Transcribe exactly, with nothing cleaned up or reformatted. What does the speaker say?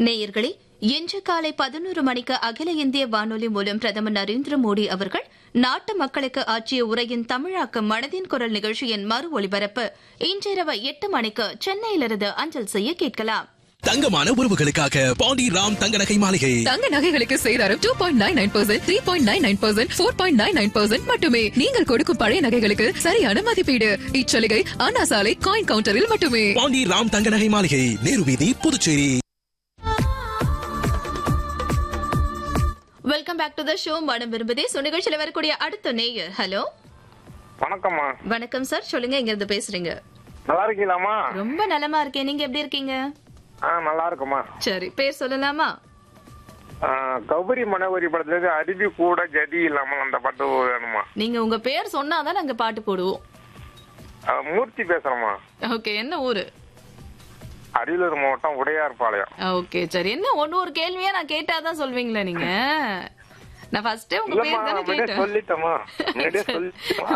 நேயர்களே, இன்று காலை பதினோரு மணிக்கு அகில இந்திய வானொலி மூலம் பிரதமர் நரேந்திர மோடி அவர்கள் நாட்டு மக்களுக்கு ஆற்றிய உரையின் தமிழாக்கம் மனதின் குரல் நிகழ்ச்சியின் மறு ஒலிபரப்பு இன்றிரவு எட்டு மணிக்கு சென்னையிலிருந்து அஞ்சல் செய்ய கேட்கலாம். தங்கமான உறவுகளுக்காக பாண்டி ராம் தங்க நகை மாளிகை. தங்க நகைகளுக்கு சேதாரம் two point nine nine percent three point nine nine percent four point nine nine percent மட்டுமே. நீங்கள் கொடுக்கும் பழைய நகைகளுக்கு சரியான மதிப்பீடு. இச்சலுகை அண்ணா சாலை காயின் கவுண்டரில் மட்டுமே. பாண்டி ராம் தங்க நகை மாளிகை, நேரு வீதி, Puducherry. Welcome back to the show. மனம் விரும்புதே சோ நிகழ்ச்சியில வரக்கூடிய அடுத்த நேயர். ஹலோ, வணக்கம்மா. வணக்கம் சார், சொல்லுங்க, எங்க இருந்து பேசுறீங்க? நல்லா இருக்கீங்களாமா? ரொம்ப நலமா இருக்கேன், நீங்க எப்படி இருக்கீங்க? ஆ, நல்லா இருக்குமா. சரி, பேர் சொல்லலாமா? கௌபரி மனோகரி படத்துல இருந்து அருவி கூட ஜதி இல்லாம அந்த பாட்டு வேணுமா? நீங்க உங்க பேர் சொன்னாதான் நாங்க பாட்டு போடுவோம். மூர்த்தி பேசுறேம்மா. ஓகே, என்ன ஊரு? அரியலூர் மாவட்டம் உடையார்பாளையம். ஓகே, சரி. என்ன ஒன்னு ஒரு கேள்வியா நான் கேட்டாதான் சொல்வீங்களா நீங்க? நான் ஃபர்ஸ்டே உங்க பேர் தானே கேட்டேன். சொல்லிட்டேமா.